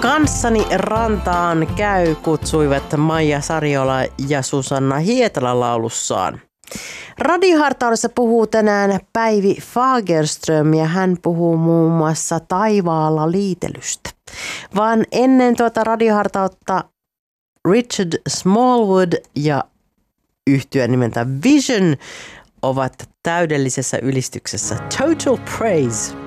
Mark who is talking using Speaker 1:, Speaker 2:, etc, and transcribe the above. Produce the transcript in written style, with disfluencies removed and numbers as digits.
Speaker 1: Kanssani rantaan käy, kutsuivat Maija Sariola ja Susanna Hietala laulussaan. Radiohartaudessa puhuu tänään Päivi Fagerström ja hän puhuu muun muassa taivaalla liitelystä. Vaan ennen tuota radiohartautta Richard Smallwood ja yhtye nimeltä Vision ovat täydellisessä ylistyksessä. Total Praise.